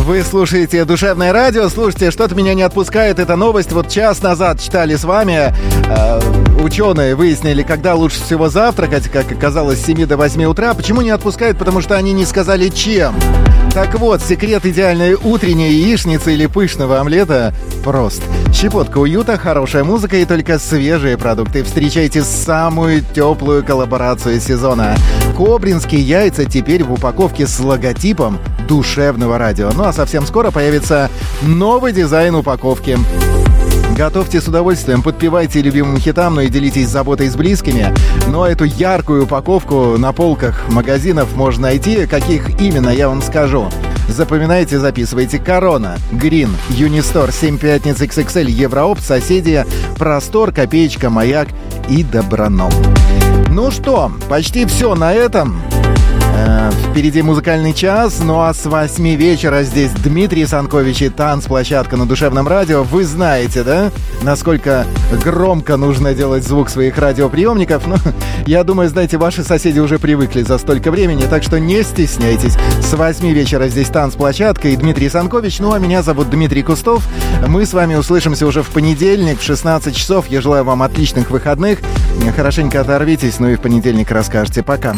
Вы слушаете «Душевное радио». Слушайте, что-то меня не отпускает эта новость. Вот час назад читали с вами. Ученые выяснили, когда лучше всего завтракать, как оказалось, с 7 до 8 утра. Почему не отпускают? Потому что они не сказали, чем. Так вот, секрет идеальной утренней яичницы или пышного омлета прост. Щепотка уюта, хорошая музыка и только свежие продукты. Встречайте самую теплую коллаборацию сезона. Кобринские яйца теперь в упаковке с логотипом «Душевного радио». Ну а совсем скоро появится новый дизайн упаковки. Готовьте с удовольствием, подпевайте любимым хитам, но и делитесь заботой с близкими. Но эту яркую упаковку на полках магазинов можно найти. Каких именно, я вам скажу. Запоминайте, записывайте. Корона, Грин, Юнистор, 7 пятниц XXL, Еврооп, Соседи, Простор, Копеечка, Маяк и Доброном. Ну что, почти все на этом. Впереди музыкальный час, ну а с 8 вечера здесь Дмитрий Санкович и танцплощадка на Душевном радио. Вы знаете, да, насколько громко нужно делать звук своих радиоприемников? Ну, я думаю, знаете, ваши соседи уже привыкли за столько времени, так что не стесняйтесь. С 8 вечера здесь танцплощадка и Дмитрий Санкович. Ну а меня зовут Дмитрий Кустов. Мы с вами услышимся уже в понедельник в 16 часов. Я желаю вам отличных выходных. Хорошенько оторвитесь, ну и в понедельник расскажете. Пока.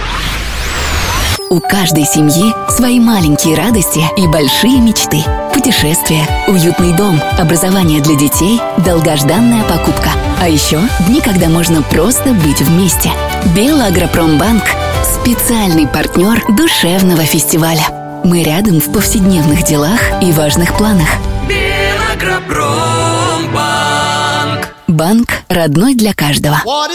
У каждой семьи свои маленькие радости и большие мечты. Путешествия, уютный дом, образование для детей, долгожданная покупка. А еще дни, когда можно просто быть вместе. Белагропромбанк – специальный партнер душевного фестиваля. Мы рядом в повседневных делах и важных планах. Белагропромбанк. Банк родной для каждого.